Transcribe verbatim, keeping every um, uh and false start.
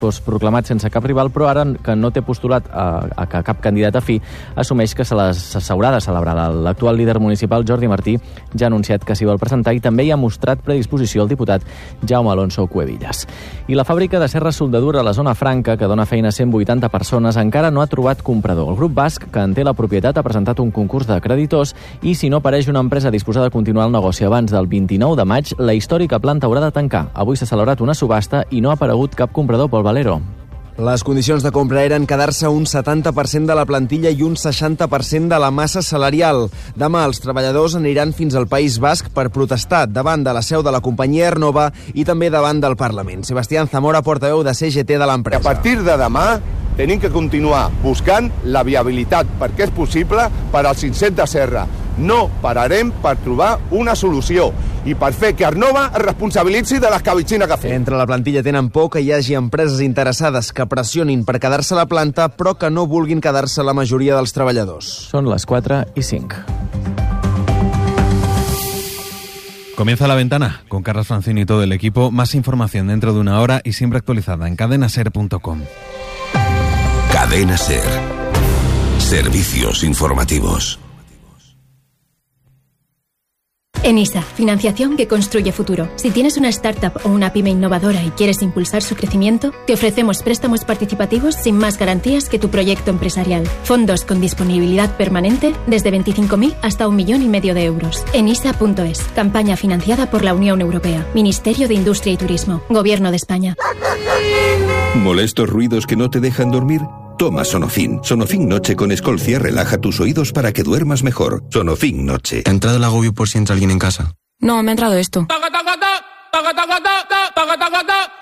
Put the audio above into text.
proclamat sense cap rival, però ara que no té postulat a, a que cap candidat afí, assumeix que se les s'haurà de celebrar. L'actual líder municipal, Jordi Martí, ja ha anunciat que s'hi vol presentar i també hi ha mostrat predisposició el diputat Jaume Alonso Cuevillas. I la fàbrica de serra soldadura a la zona franca, que dona feina a cent vuitanta persones, encara no ha trobat comprador. El grup basc, que en té la propietat, ha presentat un concurs de creditors i, si no apareix una empresa disposada a continuar el negoci abans del vint-i-nou de maig, la històrica planta haurà de tancar. Avui s'ha celebrat una subhasta i no ha aparegut cap comprador pel Valero. Les condicions de compra eren quedar-se un setanta per cent de la plantilla i un seixanta per cent de la massa salarial. Demà els treballadors aniran fins al País Basc per protestar davant de la seu de la companyia Ernova i també davant del Parlament. Sebastián Zamora, portaveu de C G T de l'empresa. A partir de demà tenim que continuar buscant la viabilitat perquè és possible per al cinc-cents de Serra. No pararem per trobar una solució i per fer que Ernova es responsabilitzi de l'escabitxina que ha fet. Entre la plantilla tenen por que hi hagi empreses interessades que pressionin per quedar-se a la planta, però que no vulguin quedar-se la majoria dels treballadors. Són les quatre i cinc. Comienza La Ventana con Carlos Francini y todo el equipo. Más información dentro de una hora y siempre actualizada en cadena ser punto com. Cadena Ser. Servicios informativos. ENISA, financiación que construye futuro. Si tienes una startup o una pyme innovadora y quieres impulsar su crecimiento, te ofrecemos préstamos participativos sin más garantías que tu proyecto empresarial. Fondos con disponibilidad permanente desde veinticinco mil hasta un millón y medio de euros. enisa punto es. Campaña financiada por la Unión Europea. Ministerio de Industria y Turismo. Gobierno de España. ¿Molestos ruidos que no te dejan dormir? Toma Sonofin. Sonofin Noche con Escolcia relaja tus oídos para que duermas mejor. Sonofin Noche. ¿Te ha entrado el agobio por si entra alguien en casa? No, me ha entrado esto.